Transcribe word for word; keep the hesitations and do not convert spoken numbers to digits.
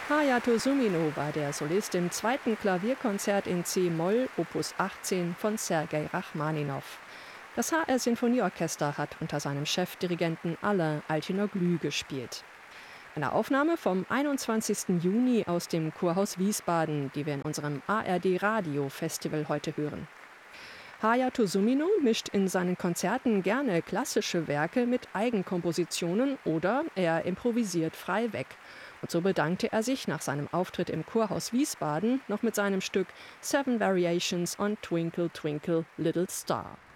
Hayato Sumino war der Solist im zweiten Klavierkonzert in C-Moll, Opus achtzehn von Sergei Rachmaninow. Das H R-Sinfonieorchester hat unter seinem Chefdirigenten Alain Altinoglu gespielt. Eine Aufnahme vom einundzwanzigsten Juni aus dem Kurhaus Wiesbaden, die wir in unserem A R D-Radio-Festival heute hören. Hayato Sumino mischt in seinen Konzerten gerne klassische Werke mit Eigenkompositionen oder er improvisiert frei weg. Und so bedankte er sich nach seinem Auftritt im Kurhaus Wiesbaden noch mit seinem Stück Seven Variations on Twinkle Twinkle Little Star.